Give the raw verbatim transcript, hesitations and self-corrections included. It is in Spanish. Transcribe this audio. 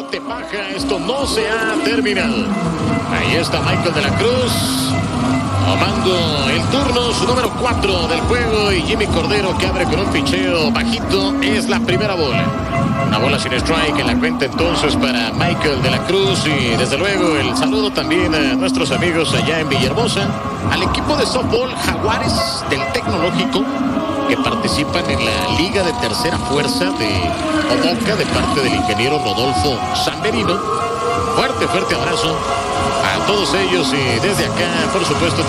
parte baja. Esto no se ha terminado. Ahí está Michael de la Cruz tomando el turno, su número cuatro del juego, y Jimmy Cordero, que abre con un picheo bajito. Es la primera bola. Una bola sin strike en la cuenta entonces para Michael de la Cruz. Y desde luego el saludo también a nuestros amigos allá en Villahermosa, al equipo de softball Jaguares del Tecnológico, que participan en la Liga de Tercera Fuerza de Omoca, de parte del ingeniero Rodolfo Samberino. Fuerte, fuerte abrazo a todos ellos, y desde acá, por supuesto,